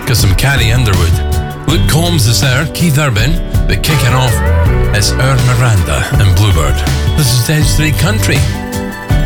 got some Carrie Underwood. Luke Combs is there, Keith Urban, but kicking off, it's Earl Miranda and Bluebird. This is Dead Street Country.